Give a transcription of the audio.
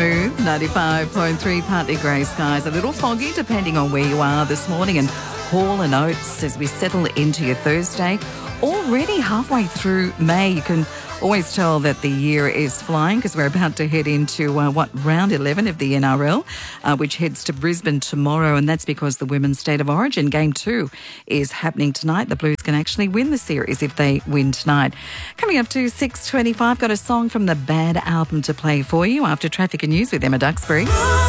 smooth. 95.3, partly grey skies. A little foggy depending on where you are this morning. And Hall and Oates as we settle into your Thursday. Already halfway through May. You can always tell that the year is flying because we're about to head into round 11 of the NRL, which heads to Brisbane tomorrow, and that's because the Women's State of Origin Game 2 is happening tonight. The Blues can actually win the series if they win tonight. Coming up to 6:25, got a song from the Bad album to play for you after Traffic and News with Emma Duxbury.